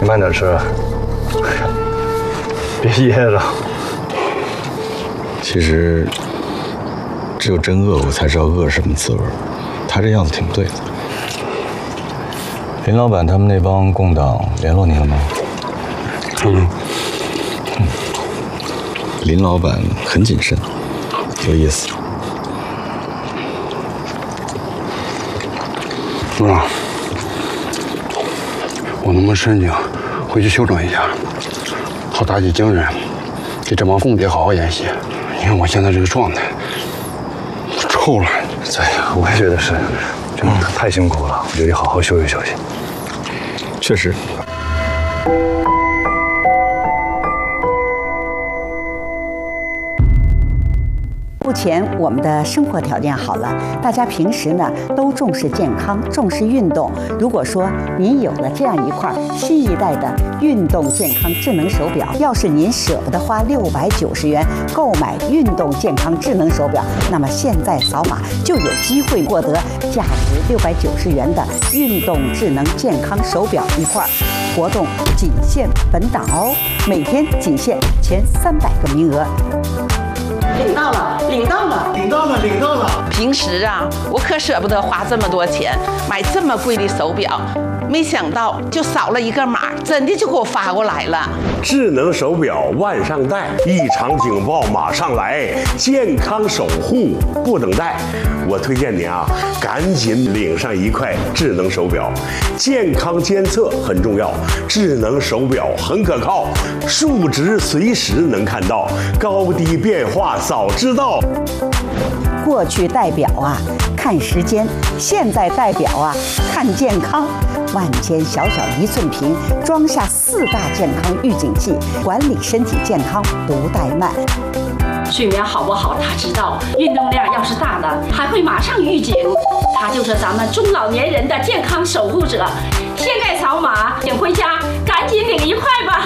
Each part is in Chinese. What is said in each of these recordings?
慢点吃，别噎着。 其实，只有真饿，我才知道饿是什么滋味。他这样子挺对的。林老板他们那帮共党联络你了吗？林老板很谨慎，有意思。 我能不能申请回去休整一下，好打起精神，给这帮共谍好好演习。你看我现在这个状态，臭了。 对，我也觉得是，真的太辛苦了，我觉得得好好休息休息。 确实。 目前我们的生活条件好了，大家平时呢都重视健康，重视运动。如果说您有了这样一块新一代的运动健康智能手表，要是您舍不得花690元购买运动健康智能手表，那么现在扫码就有机会获得价值690元的运动智能健康手表一块。活动仅限本档哦，每天仅限前300个名额。 领到了，领到了， 领到了，领到了！ 平时啊，我可舍不得花这么多钱买这么贵的手表，没想到就扫了一个码，真的就给我发过来了。 智能手表万上带，异常警报马上来，健康守护不等待。我推荐你啊，赶紧领上一块智能手表，健康监测很重要，智能手表很可靠，数值随时能看到，高低变化早知道。 过去戴表啊看时间，现在戴表啊看健康。万千小小一寸屏，装下4大健康预警器，管理身体健康不怠慢。 睡眠好不好他知道，运动量要是大了还会马上预警，他就是咱们中老年人的健康守护者。现在扫码请回家赶紧领一块吧。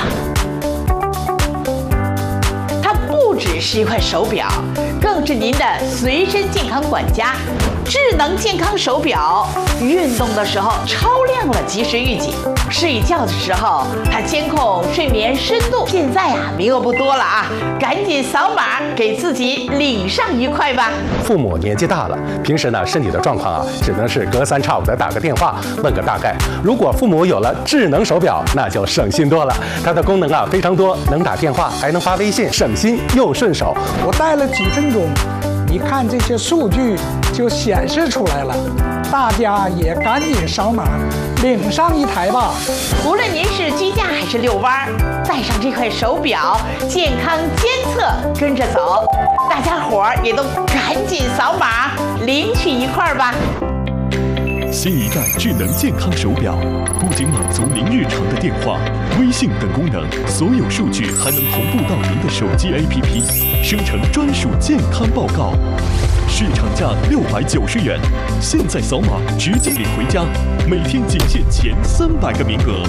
它不只是一块手表，更是您的随身健康管家。智能健康手表，运动的时候超亮了及时预警，睡觉的时候它监控睡眠深度。现在啊名额不多了啊，赶紧扫码给自己领上一块吧。 父母年纪大了，平时呢身体的状况啊，只能是隔3差5的打个电话问个大概。如果父母有了智能手表，那就省心多了。它的功能啊非常多，能打电话，还能发微信，省心又顺手。 我戴了几分钟，一看这些数据就显示出来了，大家也赶紧扫码领上一台吧。 无论您是居家还是遛弯，带上这块手表，健康监测跟着走，大家伙儿也都赶紧扫码领取一块吧。 新一代智能健康手表不仅满足您日常的电话、微信等功能，所有数据还能同步到您的手机 APP， 生成专属健康报告。市场价690元，现在扫码直接领回家，每天仅限前300个名额。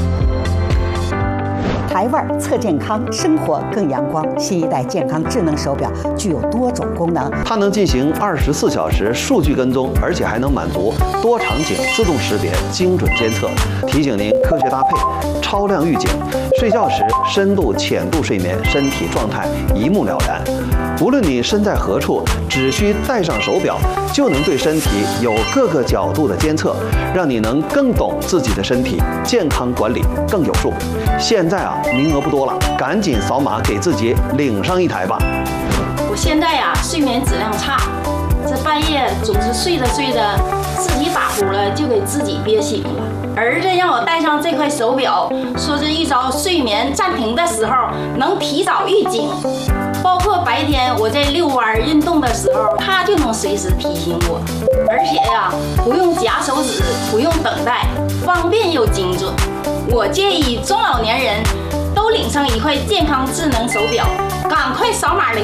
台湾测健康，生活更阳光。新一代健康智能手表具有多种功能， 它能进行24小时数据跟踪，而且还能满足多场景自动识别、精准监测，提醒您科学搭配、超亮预警。睡觉时深度、浅度睡眠，身体状态一目了然。无论你身在何处，只需戴上手表，就能对身体有各个角度的监测，让你能更懂自己的身体，健康管理更有数。现在啊，名额不多了，赶紧扫码给自己领上一台吧。 我现在呀睡眠质量差，这半夜总是睡着睡着自己打呼了，就给自己憋醒了。儿子让我戴上这块手表，说是遇着睡眠暂停的时候能提早预警，包括白天我在遛弯运动的时候，它就能随时提醒我。而且呀，不用夹手指，不用等待，方便又精准。我建议中老年人都领上一块健康智能手表，赶快扫码领。